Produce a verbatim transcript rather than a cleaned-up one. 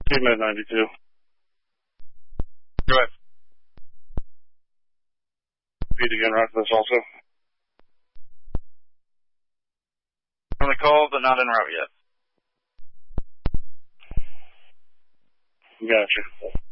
Med ninety-two. Go ahead. Repeat again, right for this also. On the call, but not en route yet. Gotcha.